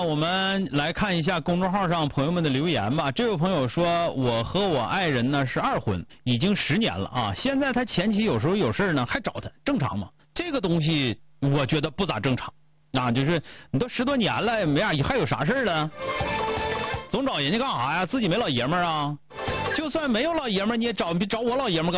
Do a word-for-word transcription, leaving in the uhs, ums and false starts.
我们来看一下公众号上朋友们的留言吧。这位朋友说，我和我爱人呢是二婚，已经十年了啊。现在他前妻有时候有事呢还找他，正常吗？这个东西我觉得不咋正常啊，就是你都十多年了，没啥还有啥事了？总找人家干啥呀？自己没老爷们儿啊？就算没有老爷们儿，你也找找我老爷们儿干？